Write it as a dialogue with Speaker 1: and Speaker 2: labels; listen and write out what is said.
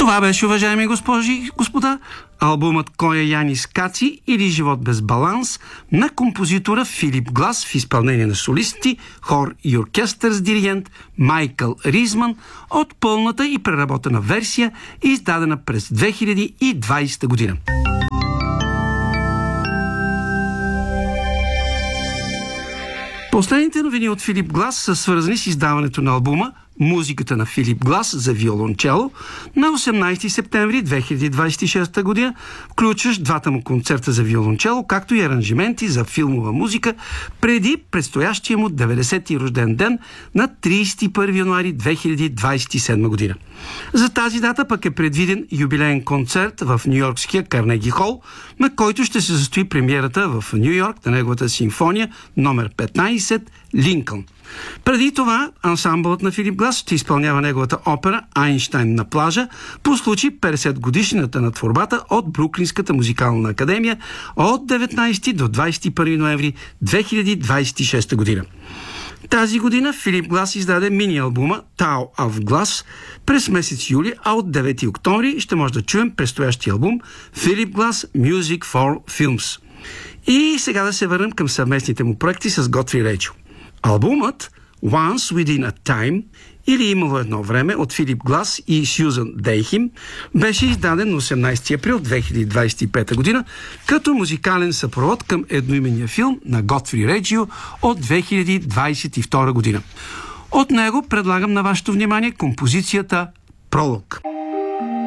Speaker 1: Това беше, уважаеми госпожи и господа, албумът Коя Янис Каци или Живот без баланс на композитора Филип Глас в изпълнение на солисти, хор и оркестър с диригент Майкъл Ризман от пълната и преработена версия, издадена през 2020 година. Последните новини от Филип Глас са свързани с издаването на албума Музиката на Филип Глас за виолончело на 18 септември 2026 година, включващ двата му концерта за виолончело, както и аранжименти за филмова музика преди предстоящия му 90-ти рожден ден на 31 януари 2027 година. За тази дата пък е предвиден юбилеен концерт в ню-йоркския Карнеги Хол, на който ще се състои премиерата в Ню-Йорк на неговата симфония номер 15 Линкълн. Преди това ансамбълът на Филип Глас ще изпълнява неговата опера «Айнщайн на плажа» по случай 50 годишнината на творбата от Бруклинската музикална академия от 19 до 21 ноември 2026 година. Тази година Филип Глас издаде мини-албума Tower of Glass през месец юли, а от 9 октомври ще може да чуем предстоящия албум Филип Глас Music for Films. И сега да се върнем към съвместните му проекти с Готфри Рейчел. Албумът Once Within a Time или Имало едно време от Филип Глас и Сюзан Дейхим беше издаден на 18 април 2025 година като музикален съпровод към едноименния филм на Готфри Рейчел от 2022 година. От него предлагам на вашето внимание композицията Пролог.